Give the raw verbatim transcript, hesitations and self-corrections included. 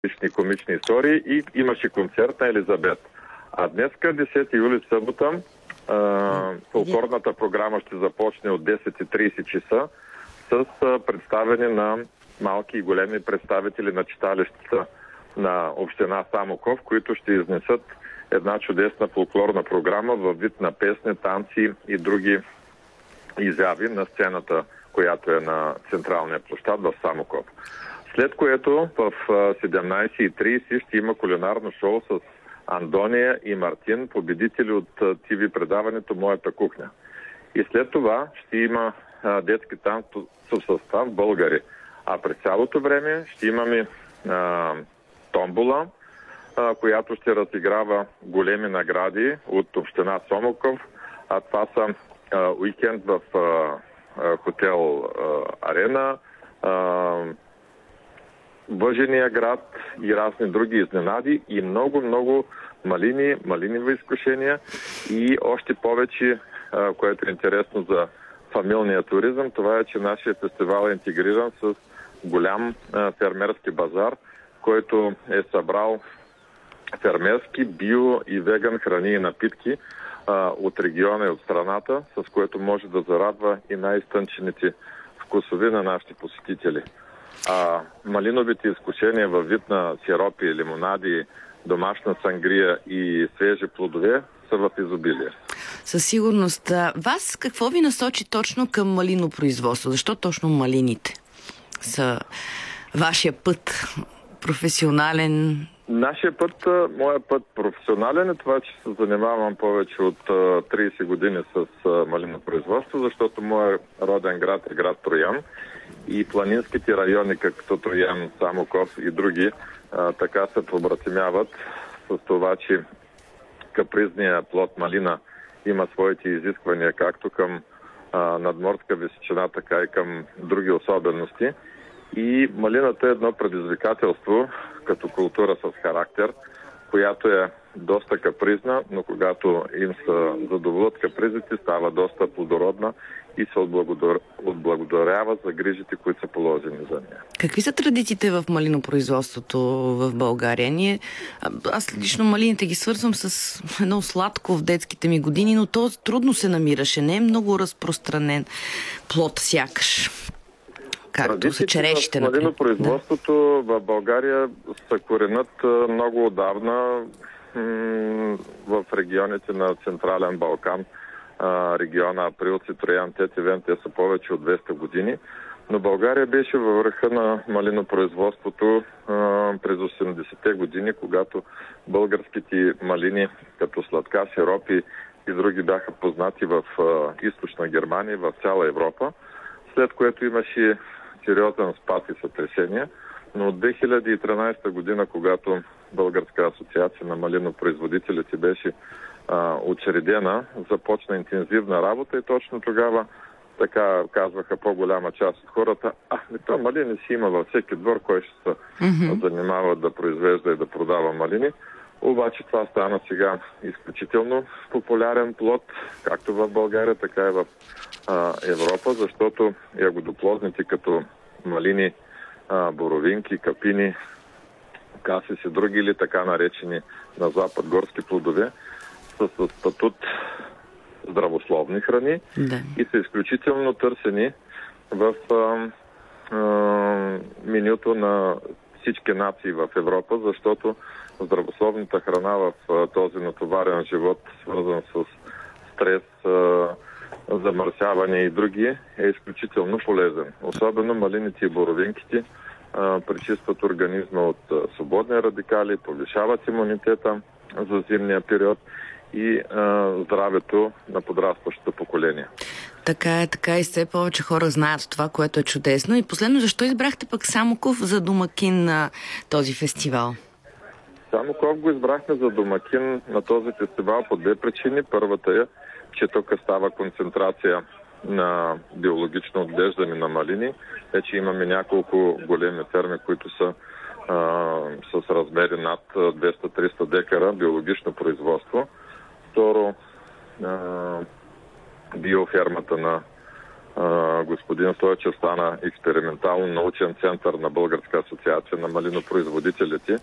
лични комични истории и имаше концерт на Елизабет. А днеска, десети юли, събота, фолклорната програма ще започне от десет и трийсет часа с представяне на малки и големи представители на читалищата на община Самоков, които ще изнесат една чудесна фолклорна програма във вид на песни, танци и други изяви на сцената, която е на централния площад в Самоков. След което в седемнайсет и трийсет ще има кулинарно шоу с Андония и Мартин, победители от ТВ предаването Моята кухня. И след това ще има детски танцов състав българи. А през цялото време ще имаме а, томбола, а, която ще разиграва големи награди от община Самоков. А това са а, уикенд в а, а, хотел а, Арена, а, Въжения град и разни други изненади и много-много малини, малинови изкушения и още повече, а, което е интересно за фамилния туризъм, това е, че нашия фестивал е интегриран с голям а, фермерски базар, който е събрал фермерски, био и веган храни и напитки а, от региона и от страната, с което може да зарадва и най-изтънчените вкусови на нашите посетители. А малиновите изкушения във вид на сиропи, лимонади, домашна сангрия и свежи плодове са в изобилие. Със сигурност. Вас какво ви насочи точно към малинопроизводство? Защо точно малините са вашия път професионален? Нашия път, моя път професионален е това, че се занимавам повече от трийсет години с малинопроизводство, защото моят роден град е град Троян и планинските райони, като Троян, Самоков и други, така се побратимяват с това, че капризният плод малина има своите изисквания както към а, надморска височина, така и към други особености. И малината е едно предизвикателство като култура с характер, която е доста капризна, но когато им се задоволят капризите, става доста плодородна и се отблагодар... отблагодарява за грижите, които са положени за нея. Какви са традициите в малинопроизводството в България? Ние, аз лично малините ги свързвам с едно сладко в детските ми години, но то трудно се намираше. Не е много разпространен плод сякаш. Както са черешите, например. Малинопроизводството да. В България са коренят много отдавна м- в регионите на Централен Балкан, региона Априлци, Троян, Тетивен, те са повече от двеста години. Но България беше във върха на малинопроизводството а, през осемдесетте години, когато българските малини, като сладка, сиропи и други бяха познати в а, източна Германия, в цяла Европа, след което имаше сериозен спад и сътресение. Но от две хиляди и тринадесета година, когато Българска асоциация на малинопроизводителите беше а, учредена, започна интензивна работа и точно тогава така казваха по-голяма част от хората, а, не то малини си има във всеки двор, кой ще се mm-hmm. занимава да произвежда и да продава малини. Обаче това стана сега изключително популярен плод, както в България, така и в а, Европа, защото ягодоплодните като малини, а, боровинки, капини, касиси, други или така наречени на запад горски плодове, са с статут здравословни храни да. И са изключително търсени в а, а, менюто на всички нации в Европа, защото здравословната храна в а, този натоварен живот, свързан с стрес, а, замърсяване и други, е изключително полезен. Особено малините и боровинките а, пречистват организма от а, свободни радикали, повишават имунитета за зимния период и а, здравето на подрастващото поколение. Така е, така и все повече хора знаят това, което е чудесно. И последно, защо избрахте пък Самоков за домакин на този фестивал? Самоков го избрахме за домакин на този фестивал по две причини. Първата е, че тук става концентрация на биологично отглеждане на малини. Вече имаме няколко големи ферми, които са а, с размери над двеста-триста декара биологично производство. Второ, а, биофермата на господин Стойчев стана експериментално научен център на Българска асоциация на малинопроизводителите.